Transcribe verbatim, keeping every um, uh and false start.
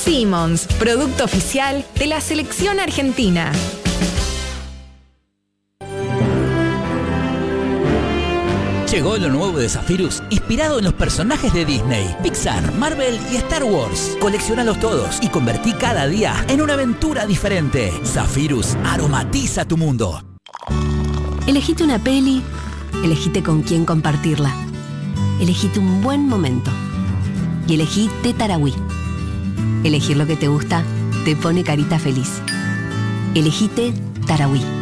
Simmons, producto oficial de la selección argentina. Llegó lo nuevo de Zephyrus, inspirado en los personajes de Disney, Pixar, Marvel y Star Wars. Coleccionalos todos y convertí cada día en una aventura diferente. Zephyrus aromatiza tu mundo. Elegite una peli, elegite con quién compartirla. Elegite un buen momento. Y elegí Té Tarahui. Elegir lo que te gusta te pone carita feliz. Elegite Tarahui.